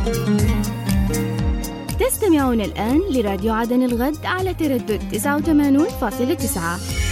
تستمعون الآن لراديو عدن الغد على تردد 89.9.